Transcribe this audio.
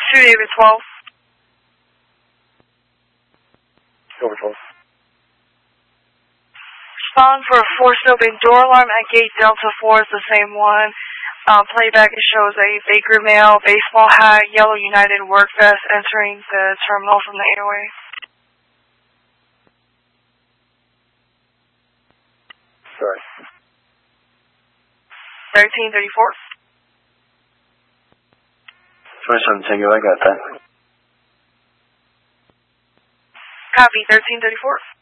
2 David 12. Over 12. Respond for a forced open door alarm at gate Delta 4 is the same one. Playback, it shows a Baker male, baseball hat, yellow United work vest entering the terminal from the airway. Sorry. 1334. 27 Tango, I got that. Copy, 1334.